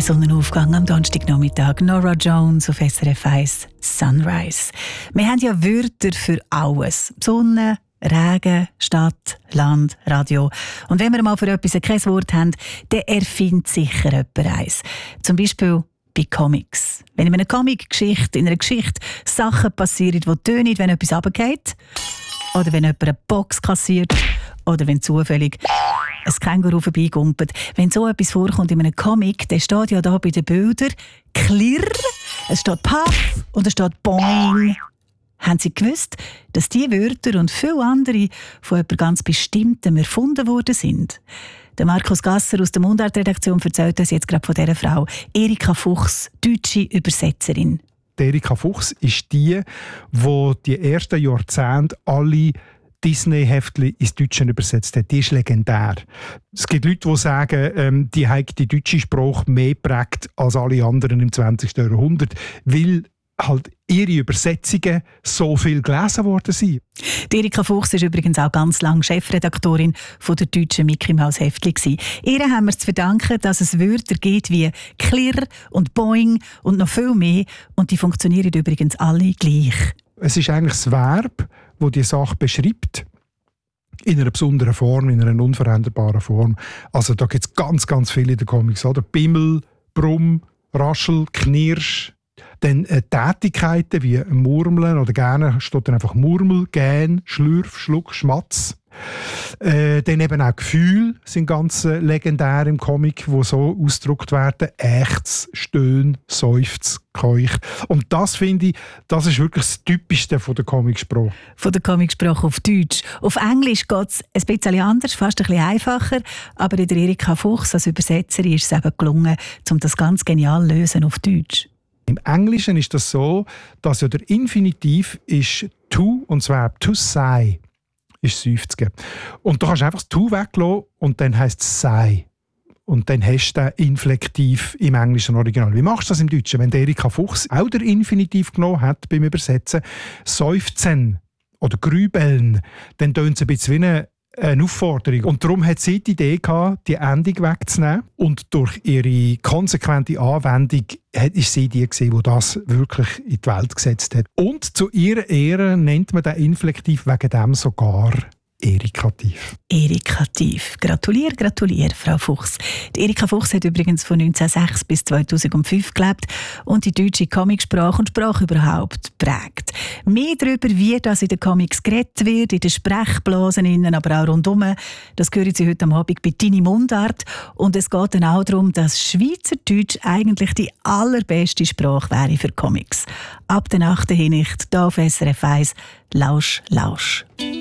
Sonnenaufgang am Donnerstagnachmittag. Norah Jones auf SRF 1 Sunrise. Wir haben ja Wörter für alles. Sonne, Regen, Stadt, Land, Radio. Und wenn wir mal für etwas kein Wort haben, dann erfindet sicher jemand eins. Zum Beispiel bei Comics. Wenn in einer Comic-Geschichte, in einer Geschichte Sachen passieren, die tönen, wenn etwas runtergeht, oder wenn jemand eine Box kassiert, oder wenn zufällig ein Känguru vorbeigumpelt. Wenn so etwas vorkommt in einem Comic, dann steht ja da bei den Bildern «Klirr», es steht «Paff» und es steht «Boing». Haben Sie gewusst, dass diese Wörter und viele andere von jemand ganz Bestimmtem erfunden worden sind? Der Markus Gasser aus der Mundart-Redaktion erzählt uns jetzt gerade von dieser Frau, Erika Fuchs, deutsche Übersetzerin. Erika Fuchs ist die ersten Jahrzehnte alle Disney-Heftchen ins Deutsche übersetzt hat. Die ist legendär. Es gibt Leute, die sagen, die haben die deutsche Sprache mehr geprägt als alle anderen im 20. Jahrhundert, weil halt ihre Übersetzungen so viel gelesen worden sind. Die Erika Fuchs ist übrigens auch ganz lange Chefredaktorin von der deutschen Mickey Maus Heftli. Ihr haben wir zu verdanken, dass es Wörter gibt wie Klirr und Boing und noch viel mehr. Und die funktionieren übrigens alle gleich. Es ist eigentlich das Verb, das die Sache beschreibt, in einer besonderen Form, in einer unveränderbaren Form. Also da gibt es ganz, ganz viele in den Comics. Oder? Bimmel, Brumm, Raschel, Knirsch. Dann Tätigkeiten wie Murmeln oder gerne steht dann einfach Murmel, Gähn, Schlürf, Schluck, Schmatz. Dann eben auch Gefühle sind ganz legendär im Comic, wo so ausgedrückt werden. Ächz, Stöhn, Seufz, Keuch. Und das finde ich, das ist wirklich das Typischste von der Comicsprache. Von der Comicsprache auf Deutsch. Auf Englisch geht es ein bisschen anders, fast ein bisschen einfacher. Aber in der Erika Fuchs als Übersetzerin ist es eben gelungen, um das ganz genial zu lösen auf Deutsch. Im Englischen ist das so, dass ja der Infinitiv ist to und das Verb to say ist seufzen. Und du kannst einfach das to weglassen und dann heisst es sei. Und dann hast du den Inflektiv im englischen Original. Wie machst du das im Deutschen? Wenn Erika Fuchs auch der Infinitiv genommen hat beim Übersetzen, seufzen oder grübeln, dann tönt es ein bisschen wie eine Aufforderung. Und darum hat sie die Idee gehabt, die Endung wegzunehmen. Und durch ihre konsequente Anwendung ist sie die, die das wirklich in die Welt gesetzt hat. Und zu ihrer Ehre nennt man den Inflektiv wegen dem sogar Erikativ. Erikativ. Gratulier, Frau Fuchs. Die Erika Fuchs hat übrigens von 1906 bis 2005 gelebt und die deutsche Comicsprache und Sprache überhaupt prägt. Mehr darüber, wie das in den Comics geredet wird, in den Sprechblasen, aber auch rundum, das hören Sie heute Abend bei Tini Mundart. Und es geht dann auch darum, dass Schweizerdeutsch eigentlich die allerbeste Sprache wäre für Comics. Ab der 8. Hinsicht, hier auf SRF 1, Lausch, Lausch.